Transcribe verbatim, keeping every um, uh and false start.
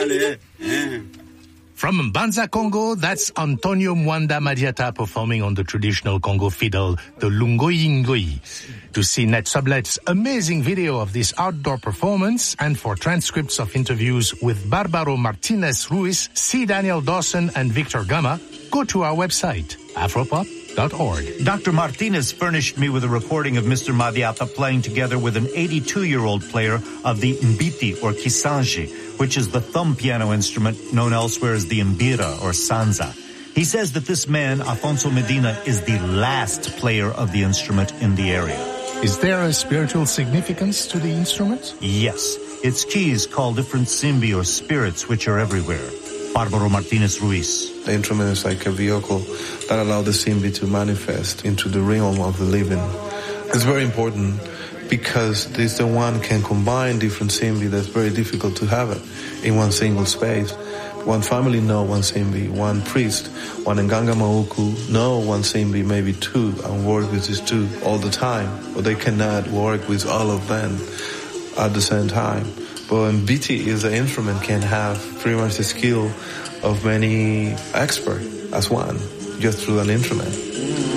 vale. Eh. From Mbanza, Congo, that's Antonio Mwanda Madiata performing on the traditional Congo fiddle, the Lungoyi Ngoyi. To see Net Sublet's amazing video of this outdoor performance and for transcripts of interviews with Barbaro Martinez Ruiz, C. Daniel Dawson, and Victor Gama, go to our website, afropop dot org. Doctor Martinez furnished me with a recording of Mister Madiata playing together with an eighty-two-year-old player of the mbiti or kisanji, which is the thumb piano instrument known elsewhere as the mbira or sanza. He says that this man, Afonso Medina, is the last player of the instrument in the area. Is there a spiritual significance to the instrument? Yes. Its keys call different simbi or spirits which are everywhere. Barbaro Martinez Ruiz. The instrument is like a vehicle that allows the simbi to manifest into the realm of the living. It's very important because this the one can combine different simbi that's very difficult to have it in one single space. One family know one simbi, one priest, one Nganga Mauku know one simbi, maybe two, and work with these two all the time. But they cannot work with all of them at the same time. But mbiti is an instrument can have pretty much the skill of many experts as one, just through an instrument.